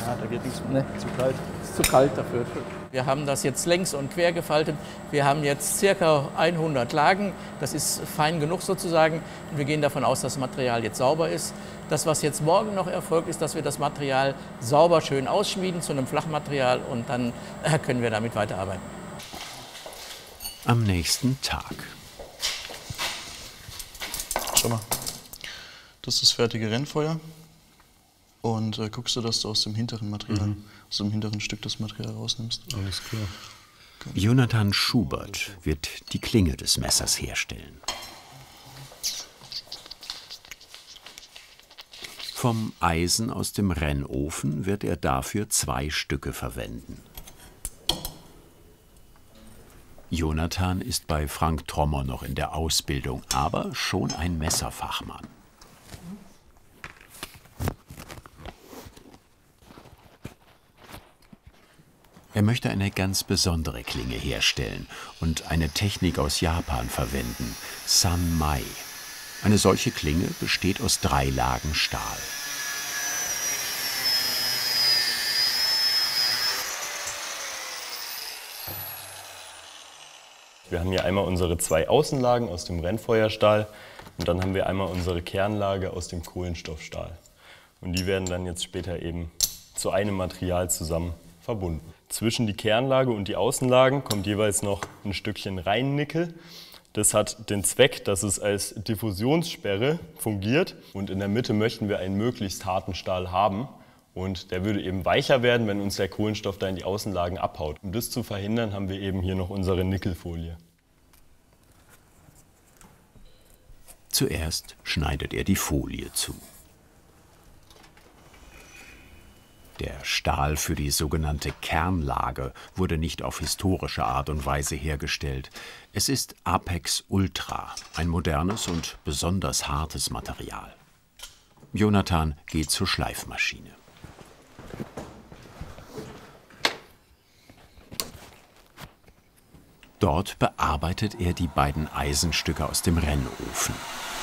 Ja, da geht nichts mehr. Ne, zu kalt. Ist zu kalt dafür. Wir haben das jetzt längs und quer gefaltet. Wir haben jetzt ca. 100 Lagen. Das ist fein genug sozusagen. Und wir gehen davon aus, dass das Material jetzt sauber ist. Das, was jetzt morgen noch erfolgt, ist, dass wir das Material sauber schön ausschmieden zu einem Flachmaterial und dann können wir damit weiterarbeiten. Am nächsten Tag. Schau mal, das ist das fertige Rennfeuer. Und guckst du, dass du aus dem hinteren Material, aus dem hinteren Stück das Material rausnimmst. Alles klar. Jonathan Schubert wird die Klinge des Messers herstellen. Vom Eisen aus dem Rennofen wird er dafür 2 Stücke verwenden. Jonathan ist bei Frank Trommer noch in der Ausbildung, aber schon ein Messerfachmann. Er möchte eine ganz besondere Klinge herstellen und eine Technik aus Japan verwenden, Sanmai. Eine solche Klinge besteht aus 3 Lagen Stahl. Wir haben hier einmal unsere 2 Außenlagen aus dem Rennfeuerstahl und dann haben wir einmal unsere Kernlage aus dem Kohlenstoffstahl. Und die werden dann jetzt später eben zu einem Material zusammen verbunden. Zwischen die Kernlage und die Außenlagen kommt jeweils noch ein Stückchen Reinnickel. Das hat den Zweck, dass es als Diffusionssperre fungiert und in der Mitte möchten wir einen möglichst harten Stahl haben. Und der würde eben weicher werden, wenn uns der Kohlenstoff da in die Außenlagen abhaut. Um das zu verhindern, haben wir eben hier noch unsere Nickelfolie. Zuerst schneidet er die Folie zu. Der Stahl für die sogenannte Kernlage wurde nicht auf historische Art und Weise hergestellt. Es ist Apex Ultra, ein modernes und besonders hartes Material. Jonathan geht zur Schleifmaschine. Dort bearbeitet er die beiden Eisenstücke aus dem Rennofen.